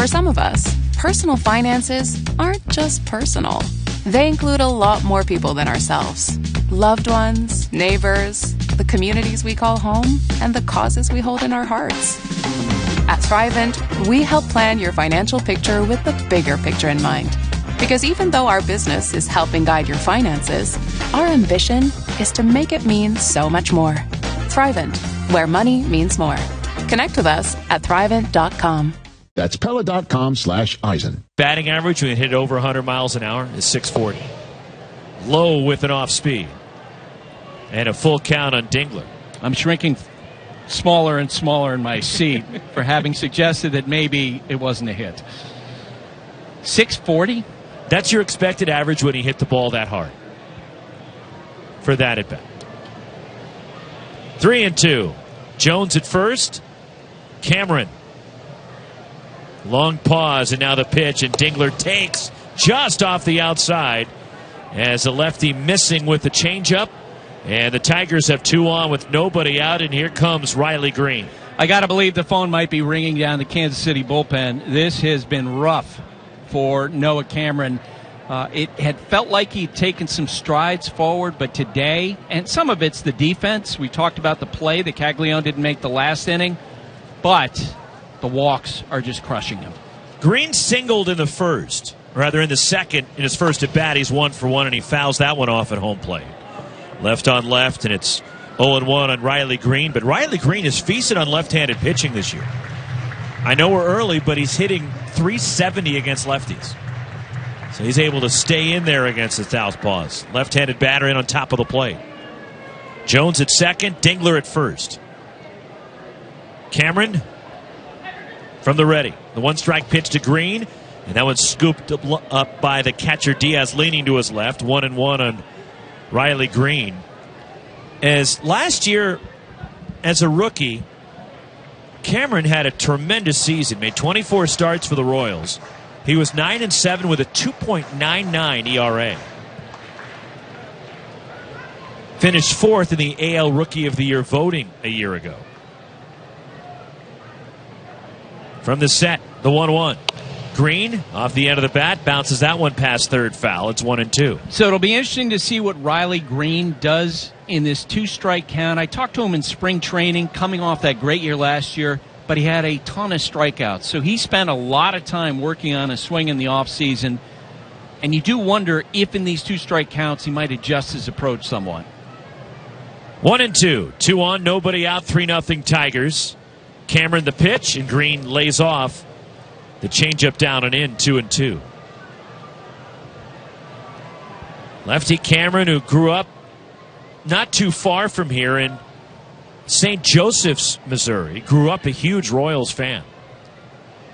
For some of us, personal finances aren't just personal. They include a lot more people than ourselves. Loved ones, neighbors, the communities we call home, and the causes we hold in our hearts. At Thrivent, we help plan your financial picture with the bigger picture in mind. Because even though our business is helping guide your finances, our ambition is to make it mean so much more. Thrivent, where money means more. Connect with us at Thrivent.com. That's Pella.com/Eisen. Batting average when you hit over 100 miles an hour is 640. Low with an off speed. And a full count on Dingler. I'm shrinking smaller and smaller in my seat for having suggested that maybe it wasn't a hit. 640? That's your expected average when he hit the ball that hard. For that at bat. 3-2. Jones at first. Cameron. Long pause, and now the pitch, and Dingler takes just off the outside as a lefty missing with the changeup. And the Tigers have 2 on with nobody out, and here comes Riley Green. I got to believe the phone might be ringing down the Kansas City bullpen. This has been rough for Noah Cameron. It had felt like he'd taken some strides forward, but today, and some of it's the defense. We talked about the play that Caglione didn't make the last inning, but the walks are just crushing him. Green singled in the first, rather in the second. In his first at bat, he's 1 for 1, and he fouls that one off at home plate. Left on left, and it's 0-1 on Riley Green. But Riley Green has feasted on left-handed pitching this year. I know we're early, but he's hitting .370 against lefties. So he's able to stay in there against the southpaws. Left-handed batter in on top of the plate. Jones at second, Dingler at first. Cameron from the ready. The one-strike pitch to Green, and that one's scooped up by the catcher Diaz, leaning to his left. 1-1 on Riley Green. As last year, as a rookie, Cameron had a tremendous season, made 24 starts for the Royals. He was 9-7 with a 2.99 ERA. Finished 4th in the AL Rookie of the Year voting a year ago. From the set, the 1-1. Green, off the end of the bat, bounces that one past third foul. It's 1-2. So it'll be interesting to see what Riley Green does in this 2-strike count. I talked to him in spring training, coming off that great year last year, but he had a ton of strikeouts. So he spent a lot of time working on a swing in the offseason, and you do wonder if in these 2-strike counts he might adjust his approach somewhat. 1-2. 2 on, nobody out, 3-0 Tigers. Cameron the pitch, and Green lays off. The changeup down and in, 2-2. Lefty Cameron, who grew up not too far from here in St. Joseph's, Missouri, grew up a huge Royals fan.